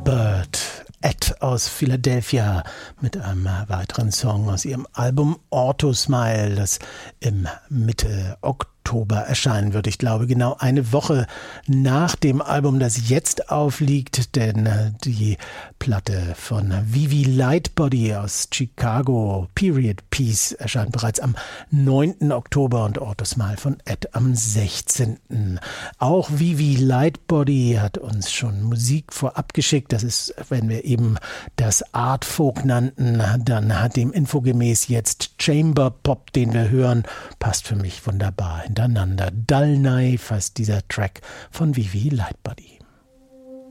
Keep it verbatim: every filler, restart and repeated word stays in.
Bird, Ed aus Philadelphia mit einem weiteren Song aus ihrem Album Auto Smile, das im Mitte Oktober erscheinen wird. Ich glaube, genau eine Woche nach dem Album, das jetzt aufliegt, denn die Platte von Vivi Lightbody aus Chicago, Period Piece, erscheint bereits am neunten Oktober und Auto Smile von Ed am sechzehnten Auch Vivi Lightbody hat uns schon Musik vorab geschickt. Das ist, wenn wir eben das Art Folk nannten, dann hat dem infogemäß jetzt Chamber Pop, den wir hören, passt für mich wunderbar hintereinander. Dull Knife heißt dieser Track von Vivi Lightbody.